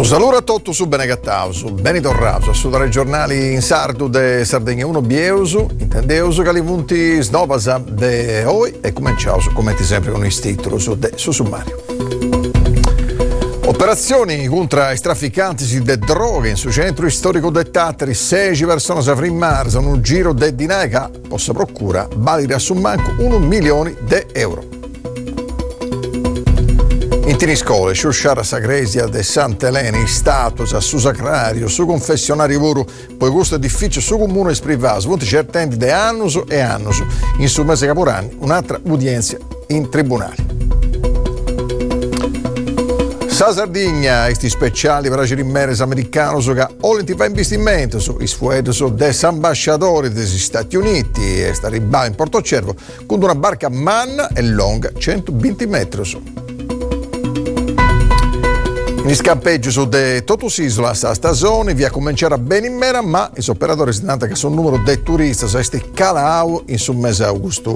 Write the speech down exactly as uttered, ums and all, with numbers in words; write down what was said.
Un saluto a tutti su Benegattausu, benitorrato su da regionali in sardo de Sardegna uno Bieusu, intendeusu che li punti snovasa de oi e cominciamo come sempre con il titolo su de su sommario. Operazioni contro i trafficanti di droghe in su centro storico de Tattari, sei persone si frimmarsa, un giro de dinai che possa procura valere a su manco un milione di euro. In tini scole, Sciusciara Sagresia de Sant'Elena, in status, su sacrario, su confessionario voro, poi questo edificio su comune privato, molti certendi de annus e annus, in su mese caporanni, un'altra udienza in tribunali. Sa Sardegna, questi speciali per i rimeres americanos che oltre fa investimento su isfuedos des ambasciatori degli Stati Uniti e sta riba in Portocervo con una barca manna e lunga centoventi metri su. In scampeggio su de Totus Islas a stagione via cominciare bene in mera, ma i operatori si che sono numero di turisti a sti calau in su mese augusto.